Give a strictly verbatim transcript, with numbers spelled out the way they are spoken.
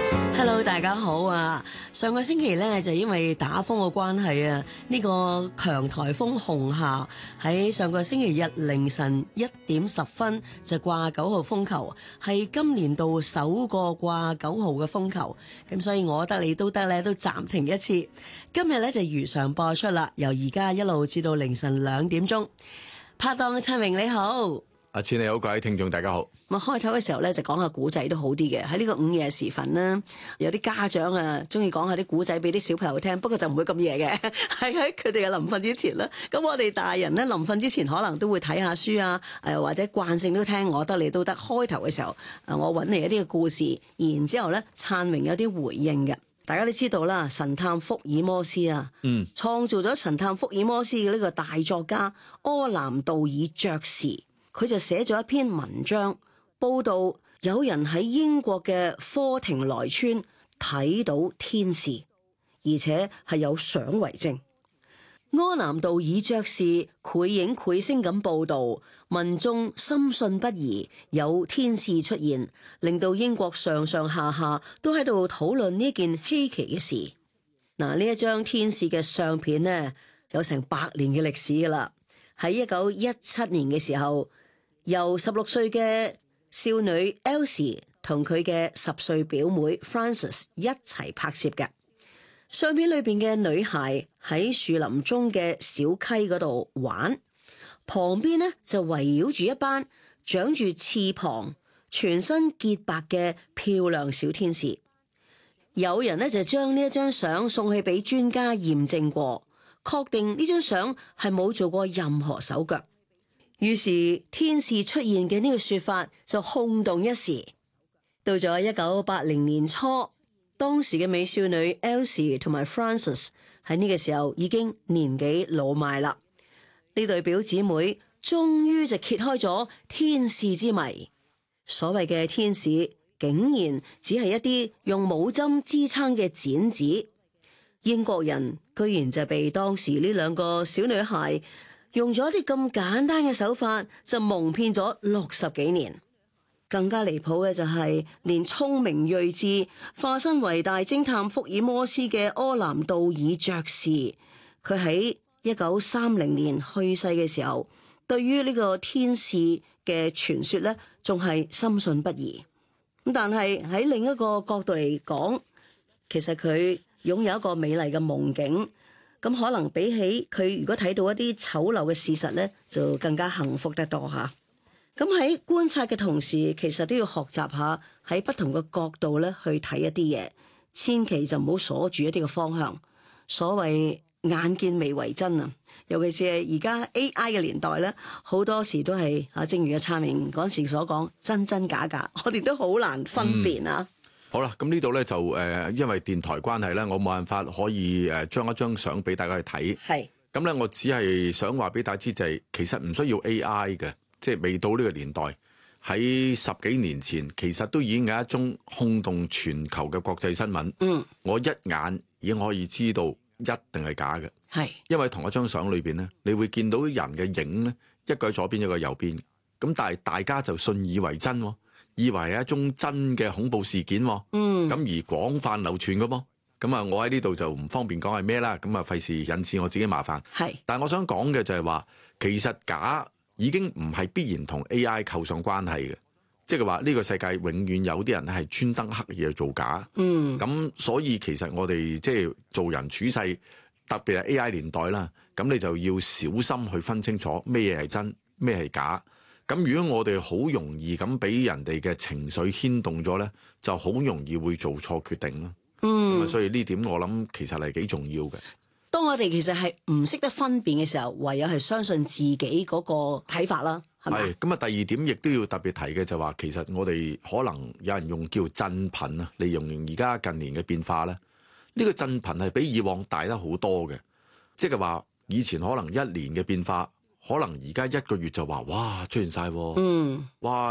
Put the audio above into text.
Hello， 大家好啊！上個星期呢，就因為打風嘅關係啊，呢、這個強颱風紅夏喺上個星期日凌晨一點十分就掛九號風球，係今年度首個掛九號嘅風球。咁所以我得你都得咧，都暫停一次。今日呢，就如常播出啦，由而家一路至到凌晨兩點鐘。拍檔燦榮你好。 阿千你好，各位聽眾大家好。 咁開頭嘅時候咧，就講下古仔都好啲嘅。喺呢個午夜時分啦，有啲家長啊，中意講下啲古仔俾啲小朋友聽，不過就唔會咁夜嘅，係喺佢哋嘅臨瞓之前啦。咁我哋大人咧，臨瞓之前可能都會睇下書啊，誒或者慣性都聽我得你都得。開頭嘅時候，誒我揾嚟一啲嘅故事，然之後咧，燦榮有啲回應嘅。大家都知道啦，神探福爾摩斯啊，嗯，創造咗神探福爾摩斯嘅呢個大作家柯南道爾爵士。佢就寫咗一篇文章，報道有人喺英國嘅科廷萊村睇到天使，而且係有相為證。柯南道爾爵士繪影繪聲咁報道，民眾深信不疑有天使出現，令到英國上上下下都喺度討論呢件稀奇嘅事。嗱，呢一張天使嘅相片呢，有成百年嘅歷史噶啦。喺一九一七年嘅時候，由十六歲嘅少女 Elsie 同佢嘅十歲表妹 Frances 一齊拍攝嘅相片，裏邊嘅女孩喺樹林中嘅小溪嗰度玩，旁邊呢就圍繞住一班長住翅膀、全身潔白嘅漂亮小天使。有人呢就將呢一張相送去俾專家驗證過，確定呢張相係冇做過任何手腳。於是天使出現嘅呢個說法就轟動一時。到咗一九八零年初，當時嘅美少女 Elsie 同埋 Frances 喺呢個時候已經年紀老邁啦。呢對表姊妹終於就揭開咗天使之謎。所謂嘅天使竟然只係一啲用帽針支撐嘅剪紙。英國人居然就被當時呢兩個小女孩用咗一啲咁簡單嘅手法就蒙騙咗六十幾年。更加離譜嘅就係、是、連聰明睿智化身為大偵探福爾摩斯嘅柯南道爾爵士，佢喺一九三零年去世嘅時候，對於呢個天使嘅傳說咧，仲係深信不疑。咁但係喺另一個角度嚟講，其實佢擁有一個美麗嘅夢境。咁可能比起佢如果睇到一啲醜陋嘅事實咧，就更加幸福得多吓。咁喺觀察嘅同時，其實都要學習下喺不同嘅角度咧去睇一啲嘢，千祈就唔好鎖住一啲嘅方向。所謂眼見未為真啊，尤其是係而家 A I 嘅年代咧，好多時都係啊，正如阿燦榮嗰時所講，真真假假，我哋都好難分辨啊。嗯好啦，咁呢度咧就誒、呃，因為電台關係咧，我冇辦法可以誒將一張相俾大家去睇。係咁咧，我只係想話俾大家知就係、是，其實唔需要 A I 嘅，即係未到呢個年代。喺十幾年前，其實都已經有一宗轟動全球嘅國際新聞。嗯，我一眼已經可以知道一定係假嘅。係，因為同一張相裏邊咧，你會見到人嘅影咧，一個喺左邊，一個喺右邊。咁但係大家就信以為真喎。以為係一宗真嘅恐怖事件，嗯，咁而廣泛流傳嘅噃，咁啊，我喺呢度就唔方便講係咩啦，咁啊，費事引致我自己麻煩。係，但係我想講嘅就係話，其實假已經唔係必然同 A I 構上關係嘅，即係話呢個世界永遠有啲人係專登刻意去做假，嗯，咁所以其實我哋即係做人處世，特別係 A I 年代啦，咁你就要小心去分清楚咩嘢係真，咩係假。咁如果我哋好容易咁俾人哋嘅情緒牽動咗咧，就好容易會做錯決定咯。嗯，咁所以呢點我諗其實係幾重要嘅。 當我哋其實係唔識得分辨嘅時候，唯有係相信自己嗰個睇法啦，係咪？係咁啊！第二點亦都要特別提嘅就話，其實我哋可能有人用叫震頻啊，嚟形容而家近年嘅變化咧。呢個震頻係比以往大得好多嘅，即係話以前可能一年嘅變化。可能而家一個月就話哇出現晒，嗯，哇！